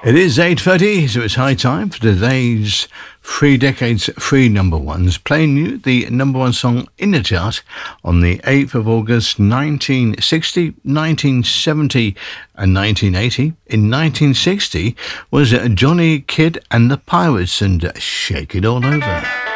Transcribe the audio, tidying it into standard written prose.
It is 8:30, so it's high time for today's 3 Decades 3 number ones, playing you the number one song in the chart on the 8th of August 1960, 1970 and 1980. In 1960 was Johnny Kidd and the Pirates and Shake It All Over.